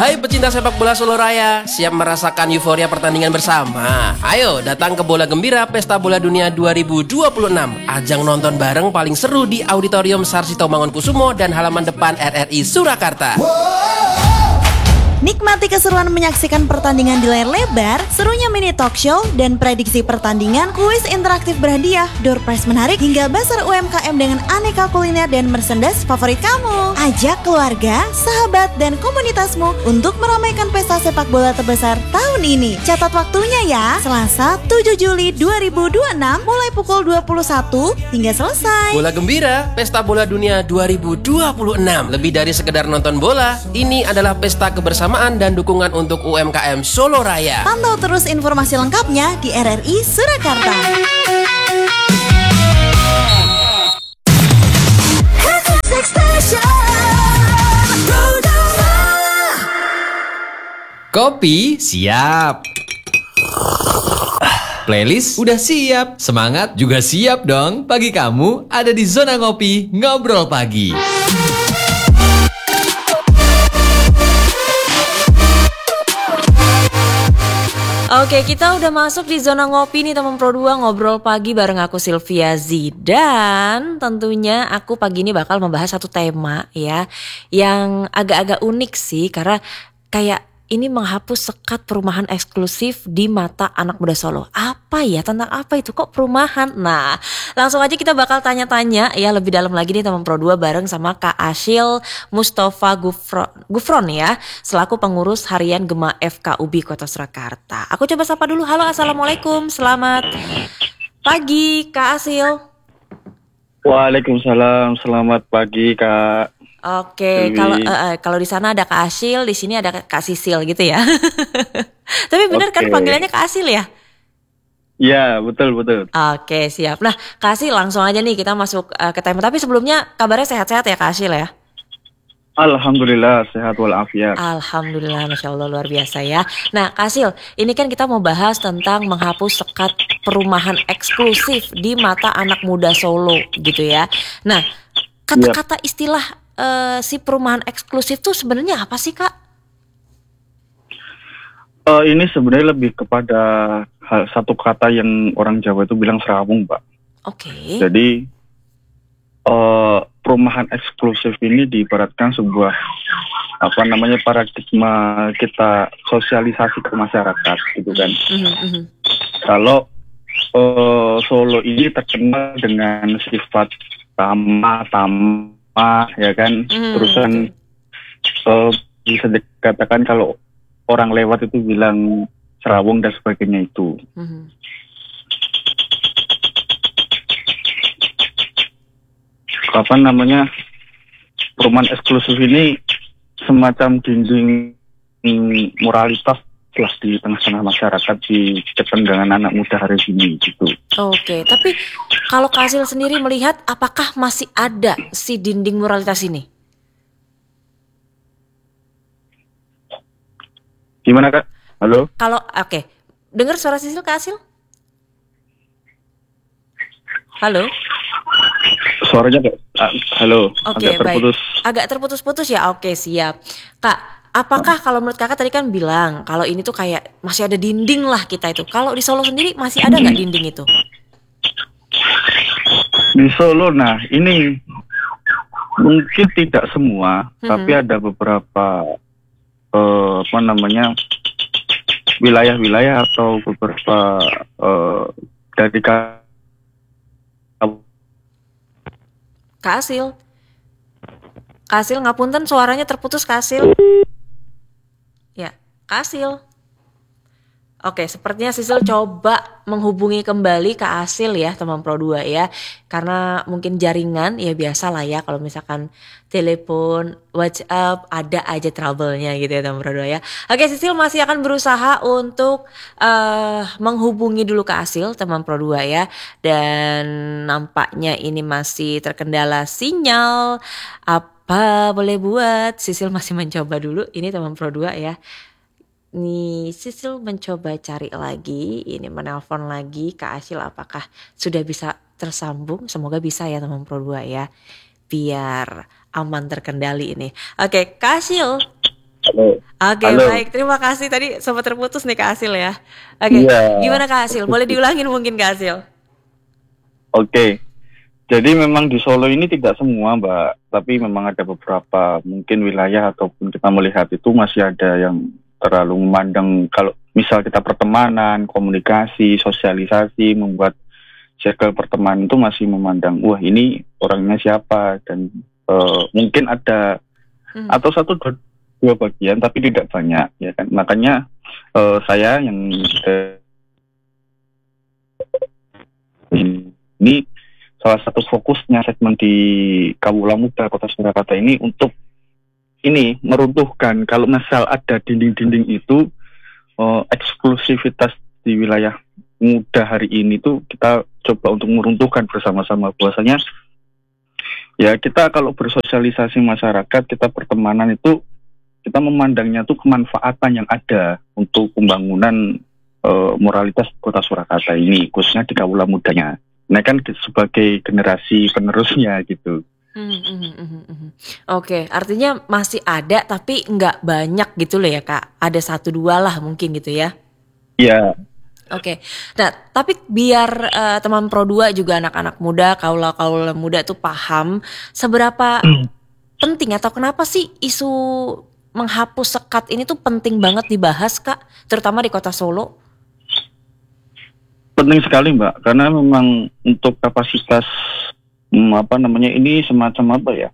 Hai pecinta sepak bola Solo Raya, siap merasakan euforia pertandingan bersama? Ayo datang ke Bola Gembira Pesta Bola Dunia 2026. Ajang nonton bareng paling seru di Auditorium Sarsito Mangunkusumo dan halaman depan RRI Surakarta. Nikmati keseruan menyaksikan pertandingan di layar lebar, serunya mini talk show, dan prediksi pertandingan, kuis interaktif berhadiah, door prize menarik, hingga bazar UMKM dengan aneka kuliner dan merchandise favorit kamu. Ajak keluarga, sahabat, dan komunitasmu untuk meramaikan pesta sepak bola terbesar tahun ini. Catat waktunya ya, Selasa 7 Juli 2026 mulai pukul 21 hingga selesai. Bola Gembira Pesta Bola Dunia 2026. Lebih dari sekedar nonton bola, ini adalah pesta kebersamaan dan dukungan untuk UMKM Solo Raya. Pantau terus informasi lengkapnya di RRI Surakarta. Kopi siap. Playlist udah siap. Semangat juga siap dong. Pagi kamu ada di Zona Ngopi Ngobrol Pagi. Oke, kita udah masuk di Zona Ngopi nih teman Pro 2, ngobrol pagi bareng aku Sylvia Z. Dan tentunya aku pagi ini bakal membahas satu tema ya, yang agak-agak unik sih, karena kayak ini menghapus sekat perumahan eksklusif di mata anak muda Solo. Apa ya, tentang apa itu, kok perumahan? Nah, langsung aja kita bakal tanya-tanya ya lebih dalam lagi nih teman Pro 2 bareng sama Kak Asyil Mustafa Gufron ya, selaku pengurus harian Gema FKUB Kota Surakarta. Aku coba sapa dulu. Halo, assalamualaikum, selamat pagi Kak Asyil. Waalaikumsalam, selamat pagi Kak. Oke, kalau di sana ada Kak Asyil, di sini ada Kak Sisil gitu ya. Tapi benar kan panggilannya Kak Asyil ya? Iya, betul. Oke, siap. Nah, Kak Asyil langsung aja nih kita masuk ke tema. Tapi sebelumnya kabarnya sehat-sehat ya Kak Asyil ya? Alhamdulillah sehat walafiat. Alhamdulillah, Masya Allah, luar biasa ya. Nah Kak Asyil, ini kan kita mau bahas tentang menghapus sekat perumahan eksklusif di mata anak muda Solo gitu ya. Nah, kata-kata istilah si perumahan eksklusif tuh sebenarnya apa sih Kak? Ini sebenarnya lebih kepada satu kata yang orang Jawa itu bilang serawung, Pak. Oke. Jadi perumahan eksklusif ini diibaratkan sebuah paradigma kita sosialisasi ke masyarakat gitu kan. Kalau Solo ini terkenal dengan sifat tamah ya kan, terusan bisa dikatakan kalau orang lewat itu bilang serawung dan sebagainya itu. Perumahan eksklusif ini semacam dinding moralitas lah di tengah-tengah masyarakat, di kecenderungan anak muda hari ini gitu. Oke, tapi kalau Kak Asyil sendiri melihat apakah masih ada si dinding moralitas ini? Gimana Kak? Halo? Oke. Dengar suara Sisil Kak Asyil? Halo? Suaranya halo. Oke, agak terputus. Baik. Agak terputus-putus ya. Oke, siap. Kak, apakah kalau menurut Kakak tadi kan bilang kalau ini tuh kayak masih ada dinding lah kita itu. Kalau di Solo sendiri masih ada nggak dinding itu? Di Solo, nah ini mungkin tidak semua, tapi ada beberapa wilayah-wilayah atau beberapa dari Kak Asyil. Kak Asyil, ngapunten suaranya terputus Kak Asyil. Ya, Kak Asyil. Oke, sepertinya Sisil coba menghubungi kembali Kak Asyil ya, teman Pro 2 ya. Karena mungkin jaringan, ya biasa lah ya kalau misalkan telepon, WhatsApp, ada aja trouble-nya gitu ya teman Pro 2 ya. Oke, Sisil masih akan berusaha untuk menghubungi dulu Kak Asyil, teman Pro 2 ya. Dan nampaknya ini masih terkendala sinyal. Apa boleh buat? Sisil masih mencoba dulu, ini teman Pro 2 ya. Nih Sisil mencoba cari lagi, ini menelpon lagi Kak Asyil, apakah sudah bisa tersambung? Semoga bisa ya teman Pro 2 ya, biar aman terkendali ini. Oke Kak Asyil. Oke, Halo. baik. Terima kasih. Tadi sempat terputus nih Kak Asil ya. Oke, Iya. gimana Kak Asil? Boleh diulangin mungkin Kak Asil? Oke. Jadi memang di Solo ini tidak semua, Mbak, tapi memang ada beberapa mungkin wilayah ataupun kita melihat itu masih ada yang terlalu memandang kalau misal kita pertemanan, komunikasi, sosialisasi, membuat circle pertemanan itu masih memandang, wah ini orangnya siapa dan mungkin ada atau satu dua bagian tapi tidak banyak ya kan. Makanya saya yang ini salah satu fokusnya segmen di Kawula Muda Kota Surakarta ini untuk ini meruntuhkan kalau misal ada dinding-dinding itu eksklusivitas di wilayah muda hari ini tuh kita coba untuk meruntuhkan bersama-sama bahwasanya ya kita kalau bersosialisasi masyarakat kita pertemanan itu kita memandangnya tuh kemanfaatan yang ada untuk pembangunan moralitas Kota Surakarta ini khususnya di Kawula Mudanya. Nah kan sebagai generasi penerusnya gitu. Oke, artinya masih ada tapi nggak banyak gitu loh ya Kak. Ada 1-2 lah mungkin gitu ya. Iya. Oke, nah tapi biar teman Pro 2 juga anak-anak muda, kaula-kaula muda tuh paham seberapa penting atau kenapa sih isu menghapus sekat ini tuh penting banget dibahas Kak, terutama di Kota Solo. Penting sekali Mbak, karena memang untuk kapasitas ini semacam apa ya?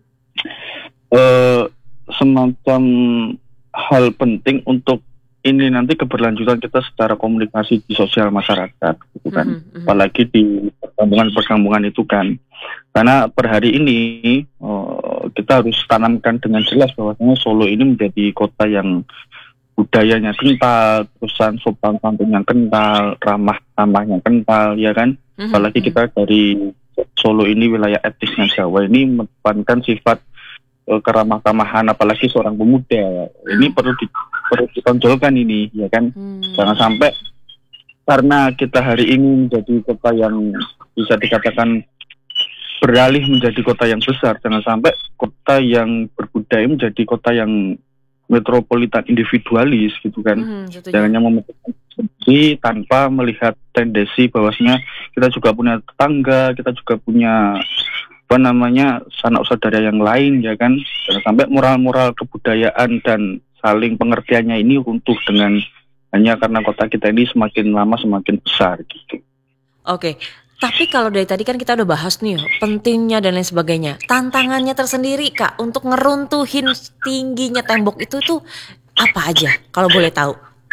Semacam hal penting untuk ini nanti keberlanjutan kita secara komunikasi di sosial masyarakat, gitu kan? Apalagi di perkampungan itu kan, karena per hari ini kita harus tanamkan dengan jelas bahwasanya Solo ini menjadi kota yang budayanya kental, terusan sopan santun yang kental, ramah yang kental, ya kan? Apalagi kita dari Solo ini wilayah etnisnya Jawa ini mengedepankan sifat keramah-tamahan, apalagi seorang pemuda. Ini perlu ditonjolkan ini, ya kan? Jangan sampai karena kita hari ini menjadi kota yang bisa dikatakan beralih menjadi kota yang besar, jangan sampai kota yang berbudaya menjadi kota yang metropolitan individualis gitu kan. Jangannya memikirkan sendiri tanpa melihat tendensi bahwasanya kita juga punya tetangga, kita juga punya sanak saudara yang lain ya kan. Jangan sampai moral-moral kebudayaan dan saling pengertiannya ini runtuh dengan hanya karena kota kita ini semakin lama semakin besar gitu. Oke. Tapi kalau dari tadi kan kita udah bahas nih pentingnya dan lain sebagainya. Tantangannya tersendiri Kak untuk ngeruntuhin tingginya tembok itu tuh apa aja kalau boleh tahu?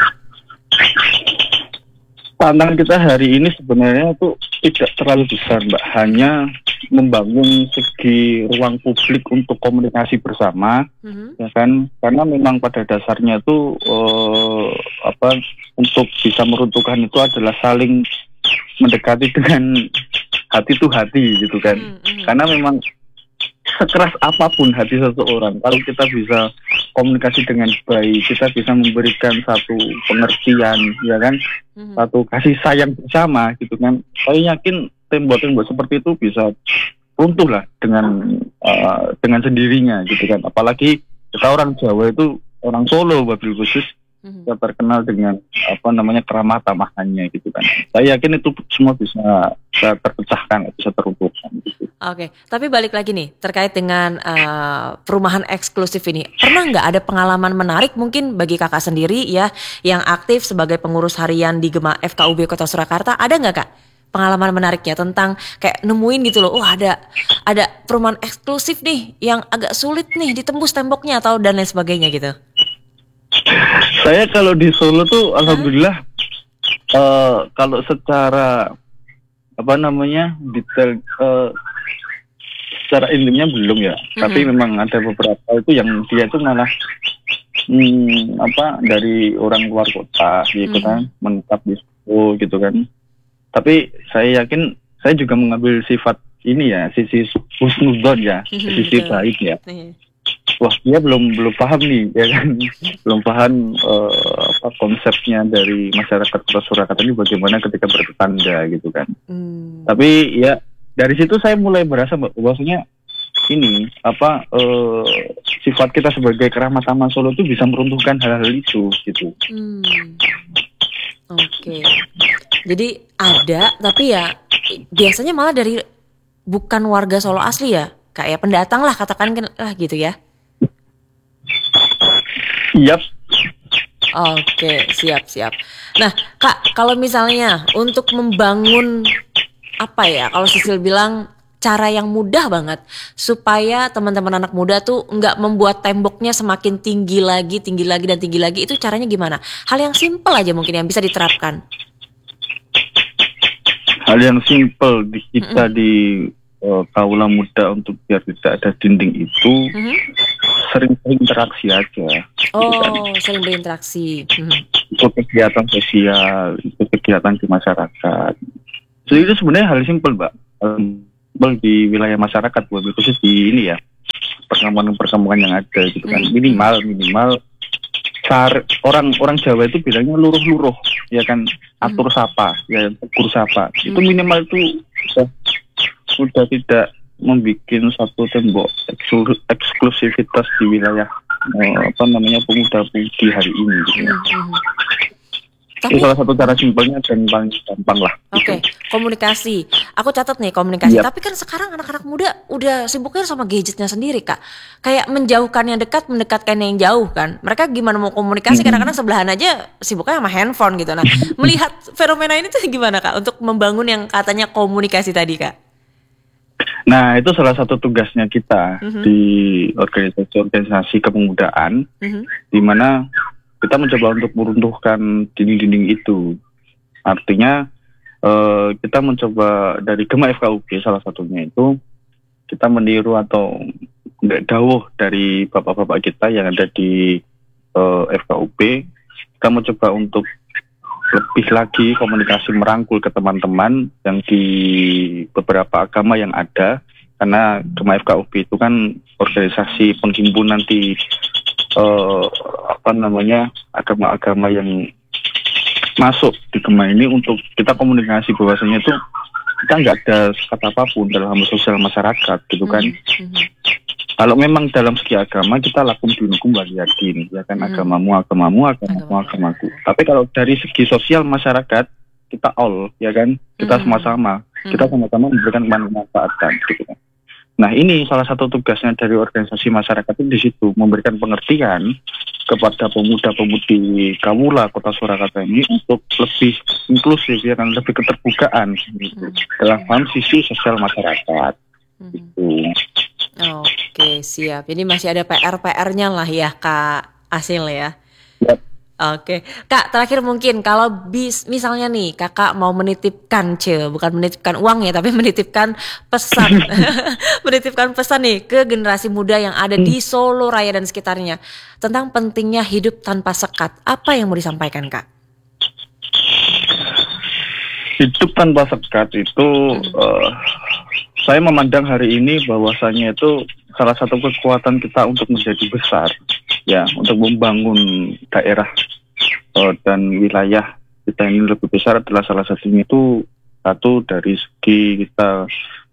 Tantangan kita hari ini sebenarnya tuh tidak terlalu besar Mbak. Hanya membangun segi ruang publik untuk komunikasi bersama, ya kan? Karena memang pada dasarnya tuh untuk bisa meruntuhkan itu adalah saling mendekati dengan hati tuh hati gitu kan. Karena memang sekeras apapun hati seseorang, kalau kita bisa komunikasi dengan baik, kita bisa memberikan satu pengertian, ya kan, satu kasih sayang bersama gitu kan. Saya yakin tembok-tembok seperti itu bisa runtuh lah dengan sendirinya gitu kan. Apalagi kita orang Jawa itu, orang Solo wabil khusus, kita terkenal dengan keramah tamahannya gitu kan. Saya yakin itu semua bisa terpecahkan, bisa teruntuhkan gitu. Oke, tapi balik lagi nih terkait dengan perumahan eksklusif ini. Pernah nggak ada pengalaman menarik mungkin bagi kakak sendiri ya yang aktif sebagai pengurus harian di Gema FKUB Kota Surakarta? Ada nggak Kak pengalaman menariknya tentang kayak nemuin gitu loh, ada perumahan eksklusif nih yang agak sulit nih ditembus temboknya atau dan lain sebagainya gitu? Saya kalau di Solo tuh alhamdulillah kalau secara detail secara intimnya belum ya. Tapi memang ada beberapa itu yang dia tuh malah dari orang luar kota gitu kan, menetap di Solo gitu kan. Tapi saya yakin saya juga mengambil sifat ini ya, sisi husnudzon ya, sisi baik ya. Wah, dia belum paham nih, ya kan? Belum paham konsepnya dari masyarakat Kota Surakarta ini bagaimana ketika bertetangga gitu kan. Tapi ya dari situ saya mulai berasa bahwasanya ini sifat kita sebagai keramat taman Solo itu bisa meruntuhkan hal-hal itu gitu. Oke. Jadi ada, tapi ya biasanya malah dari bukan warga Solo asli ya, kayak pendatang lah katakan lah gitu ya. Yap. Oke, siap. Nah, Kak, kalau misalnya untuk membangun apa ya, kalau Sisil bilang cara yang mudah banget supaya teman-teman anak muda tuh nggak membuat temboknya semakin tinggi lagi, itu caranya gimana? Hal yang simpel aja mungkin yang bisa diterapkan. Hal yang simpel di kita di kaula muda untuk biar tidak ada dinding itu sering interaksi aja. Sering berinteraksi. Itu kegiatan sosial, itu kegiatan di masyarakat. Jadi itu sebenarnya hal simpel, Mbak. Di wilayah masyarakat, khusus di ini ya, perkembangan yang ada gitu kan. Minimal orang Jawa itu bilangnya luruh-luruh, ya kan, atur sapa, ya tegur sapa. Itu minimal itu sudah tidak membuat satu tembok eksklusivitas di wilayah pemuda-pemudi hari ini gitu ya. Tapi, itu salah satu cara simpelnya dan paling gampang lah. Oke, komunikasi. Aku catat nih komunikasi. Yep. Tapi kan sekarang anak-anak muda udah sibuknya sama gadgetnya sendiri, Kak. Kayak menjauhkan yang dekat, mendekatkan yang jauh kan. Mereka gimana mau komunikasi? Kadang-kadang sebelahan aja sibuknya sama handphone gitu. Nah, melihat fenomena ini tuh gimana, Kak? Untuk membangun yang katanya komunikasi tadi, Kak. Nah, itu salah satu tugasnya kita di organisasi kepemudaan, di mana kita mencoba untuk meruntuhkan dinding-dinding itu. Artinya kita mencoba dari Gema FKUP salah satunya itu kita meniru atau dawuh dari bapak-bapak kita yang ada di FKUP. Kita mencoba untuk lebih lagi komunikasi merangkul ke teman-teman yang di beberapa agama yang ada, karena Gema FKUP itu kan organisasi penghimpunan di agama-agama yang masuk di Gema ini, untuk kita komunikasi bahwasanya itu kita nggak ada kata apapun dalam sosial masyarakat gitu kan. Kalau memang dalam segi agama kita lakum dinukum waliyadin, ya kan, agamamu, agamaku. Tapi kalau dari segi sosial masyarakat kita all, ya kan, kita sama-sama, kita sama-sama memberikan kemanfaatan gitu kan. Nah, ini salah satu tugasnya dari organisasi masyarakat itu di situ, memberikan pengertian kepada pemuda-pemudi Kawula Kota Surakarta ini untuk lebih inklusif, ya kan, lebih keterbukaan gitu, dalam sisi sosial masyarakat. Gitu. Oke, siap. Jadi masih ada PR-nya lah ya, Kak Asil ya. Yep. Oke, Kak, terakhir mungkin kalau misalnya nih Kakak mau menitipkan, bukan menitipkan uang ya, tapi menitipkan pesan, menitipkan pesan nih ke generasi muda yang ada di Solo Raya dan sekitarnya tentang pentingnya hidup tanpa sekat. Apa yang mau disampaikan, Kak? Hidup tanpa sekat itu, saya memandang hari ini bahwasanya itu salah satu kekuatan kita untuk menjadi besar, ya, untuk membangun daerah dan wilayah kita ini lebih besar adalah salah satunya itu satu dari segi kita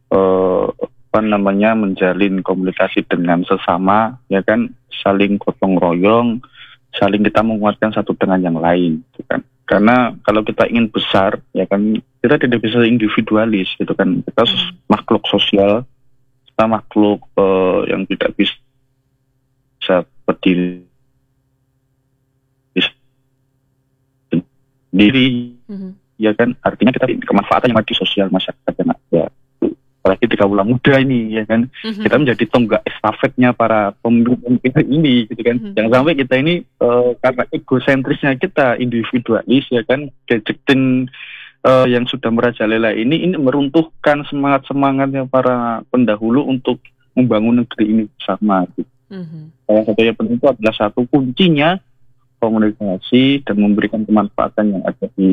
menjalin komunikasi dengan sesama, ya kan, saling gotong royong, saling kita menguatkan satu dengan yang lain, gitu kan. Karena kalau kita ingin besar, ya kan, kita tidak bisa individualis, gitu kan. Kita makhluk sosial, kita makhluk yang tidak bisa berdiri sendiri, ya kan. Artinya kita kemanfaatan yang ada di sosial masyarakat yang ada. Apalagi di Kawula Muda ini, ya kan, kita menjadi tonggak estafetnya para pemimpin ini, gitu kan. Jangan sampai kita ini karena egosentrisnya kita individualis, ya kan, gadgetin yang sudah merajalela ini meruntuhkan semangatnya para pendahulu untuk membangun negeri ini bersama. Gitu. Salah satu yang penting itu adalah satu kuncinya komunikasi dan memberikan kemanfaatan yang ada di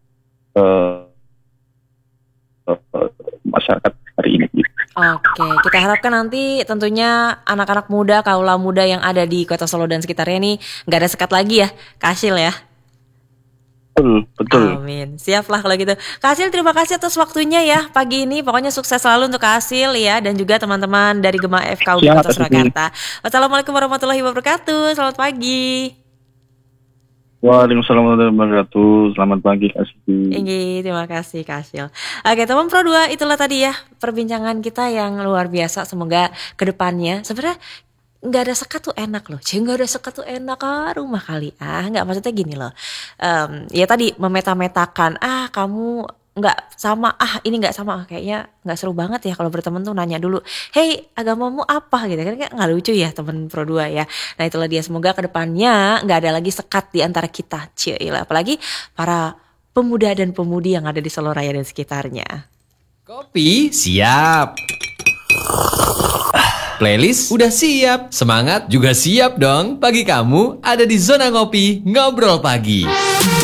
masyarakat hari ini. Oke, kita harapkan nanti tentunya anak-anak muda, kaula muda yang ada di Kota Solo dan sekitarnya ini nggak ada sekat lagi ya, Kak Asil ya. Betul. Amin. Siap lah kalau gitu. Kak Hasil, terima kasih atas waktunya ya pagi ini. Pokoknya sukses selalu untuk Kak Hasil ya, dan juga teman-teman dari Gema FKUB Siap, Kota Surakarta. Wassalamualaikum warahmatullahi wabarakatuh. Selamat pagi. Waalaikumsalam warahmatullahi wabarakatuh. Selamat pagi Kak Siti. Terima kasih Kak Hasil. Oke teman Pro 2, itulah tadi ya perbincangan kita yang luar biasa. Semoga kedepannya sebenarnya nggak ada sekat tuh enak loh. Nggak ada sekat tuh enak rumah kali. Nggak, maksudnya gini loh. Ya tadi memeta-metakan, kamu nggak sama, ini nggak sama, kayaknya nggak seru banget ya kalau berteman tuh nanya dulu, hey agamamu apa gitu kan, nggak lucu ya teman Pro 2 ya. Nah itulah dia, semoga kedepannya nggak ada lagi sekat di antara kita, cielah, apalagi para pemuda dan pemudi yang ada di Soloraya dan sekitarnya. Kopi siap. Playlist udah siap. Semangat juga siap dong. Pagi kamu ada di Zona Ngopi Ngobrol Pagi.